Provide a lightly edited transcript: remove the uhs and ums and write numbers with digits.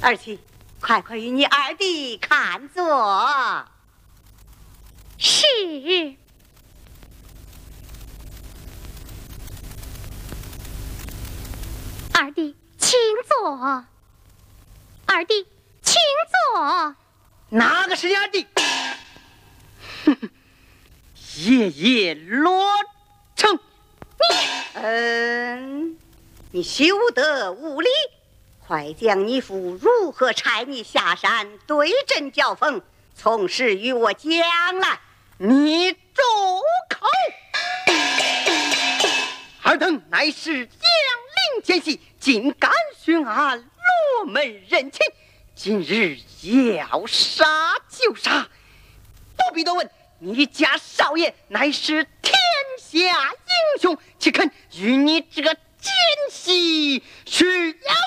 儿媳，快快与你二弟看座。 是。二弟，请坐。二弟，请坐。 哪个是你二弟？夜夜罗成， 你休得无礼！快将你父如何差你下山对阵交锋，从实与我讲来。 你住口！尔等乃是将领奸细，竟敢寻俺罗门人情，今日要杀就杀，不必多问。你家少爷乃是天下英雄，岂肯与你这个奸细去呀？